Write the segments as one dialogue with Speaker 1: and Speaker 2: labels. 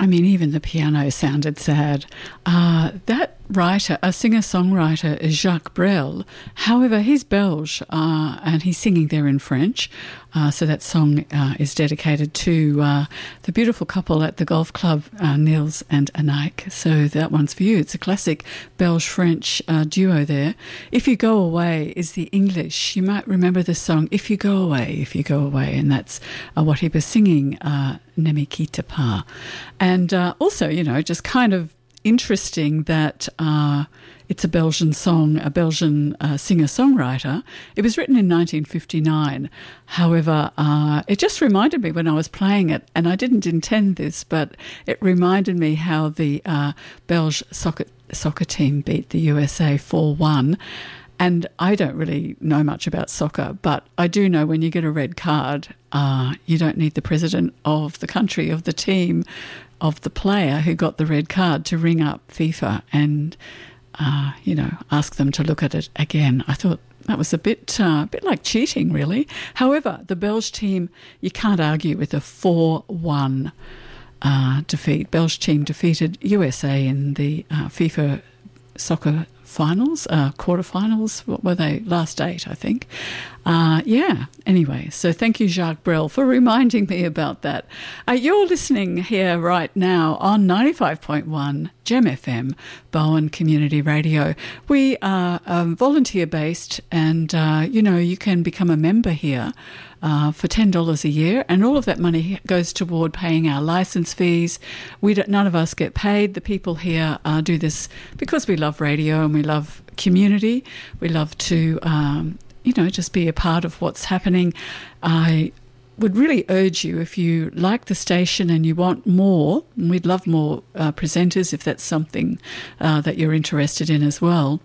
Speaker 1: I mean, even the piano sounded sad. That writer, a singer-songwriter, is Jacques Brel. However, he's Belge and he's singing there in French. So that song is dedicated to the beautiful couple at the golf club, Niels and Anaïk. So that one's for you. It's a classic Belge-French duo there. If You Go Away is the English. You might remember the song If You Go Away, If You Go Away, and that's what he was singing, Ne me quitte pas. And also, you know, just kind of interesting that it's a Belgian song, a Belgian singer-songwriter. It was written in 1959. However, it just reminded me when I was playing it, and I didn't intend this, but it reminded me how the Belge soccer team beat the USA 4-1. And I don't really know much about soccer, but I do know when you get a red card, you don't need the president of the country, of the team, of the player who got the red card to ring up FIFA and, you know, ask them to look at it again. I thought that was a bit like cheating, really. However, the Belge team, you can't argue with a 4-1 defeat. Belge team defeated USA in the FIFA soccer finals, quarterfinals. What were they? Last 8, I think. Anyway, so thank you, Jacques Brel, for reminding me about that. You're listening here right now on 95.1 Gem FM, Bowen Community Radio. We are volunteer-based and, you know, you can become a member here for $10 a year, and all of that money goes toward paying our licence fees. None of us get paid. The people here do this because we love radio and we love community. We love to, you know, just be a part of what's happening. I would really urge you, if you like the station and you want more, and we'd love more presenters if that's something that you're interested in as well,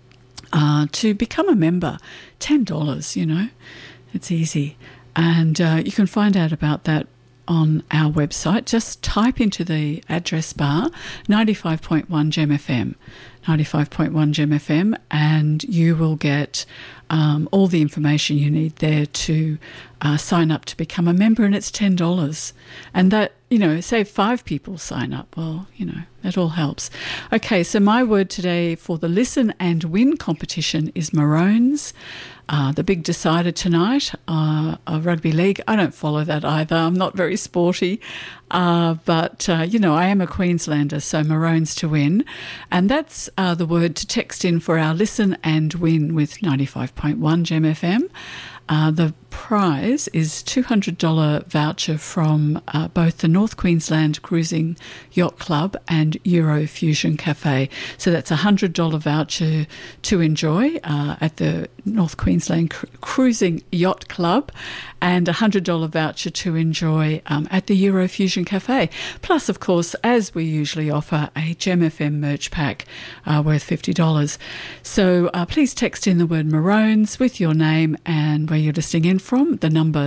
Speaker 1: to become a member. $10, you know. It's easy. And you can find out about that on our website. Just type into the address bar 95.1 Gem FM, 95.1 Gem FM, and you will get all the information you need there to sign up to become a member, and it's $10. And that, you know, say 5 people sign up, well, you know, that all helps. Okay, so my word today for the Listen and Win competition is maroons. The big decider tonight, rugby league. I don't follow that either. I'm not very sporty. But, you know, I am a Queenslander, so maroons to win. And that's the word to text in for our Listen and Win with 95.1 Gem FM. The prize is $200 voucher from both the North Queensland Cruising Yacht Club and Eurofusion Cafe. So that's a $100 voucher to enjoy at the North Queensland Cruising Yacht Club, and a $100 voucher to enjoy at the Eurofusion Cafe. Plus, of course, as we usually offer, a Gem FM merch pack worth $50. So please text in the word maroons with your name and where you're listening in from, the number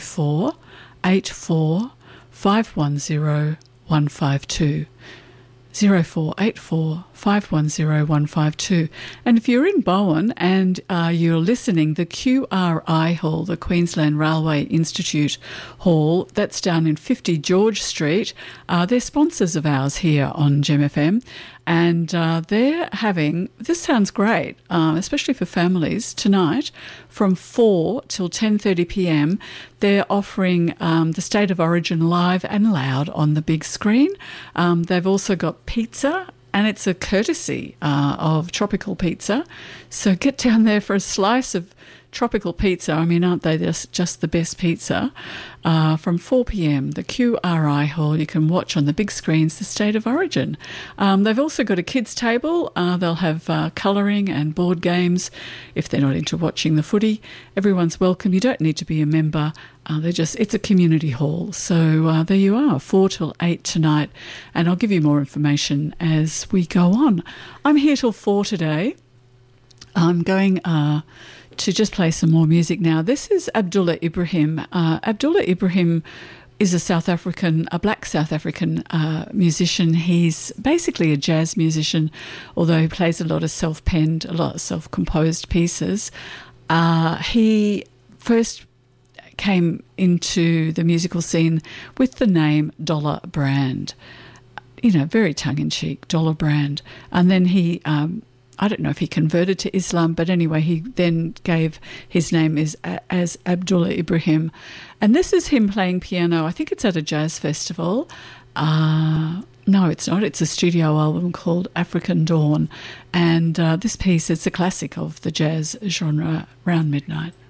Speaker 1: 0484 510 152. 0484 510 152. And if you're in Bowen and you're listening, the QRI Hall, the Queensland Railway Institute Hall, that's down in 50 George Street. They're sponsors of ours here on Gem FM. And they're having, this sounds great, especially for families, tonight from 4 till 10:30 p.m. They're offering the State of Origin live and loud on the big screen. They've also got pizza, and it's a courtesy of Tropical Pizza. So get down there for a slice of tropical pizza. I mean, aren't they just the best pizza? From 4 p.m, the QRI Hall, you can watch on the big screens the State of Origin. They've also got a kids' table. They'll have colouring and board games if they're not into watching the footy. Everyone's welcome. You don't need to be a member. It's a community hall. So there you are, 4 till 8 tonight. And I'll give you more information as we go on. I'm here till 4 today. I'm going to just play some more music now. This is Abdullah Ibrahim. Abdullah Ibrahim is a black South African musician. He's basically a jazz musician, although he plays a lot of self-penned, a lot of self-composed pieces. He first came into the musical scene with the name Dollar Brand. very tongue-in-cheek dollar brand. And then he, I don't know if he converted to Islam, but anyway, he then gave his name as Abdullah Ibrahim. And this is him playing piano. I think it's at a jazz festival. No, it's not. It's a studio album called African Dawn. And this piece is a classic of the jazz genre, Round Midnight.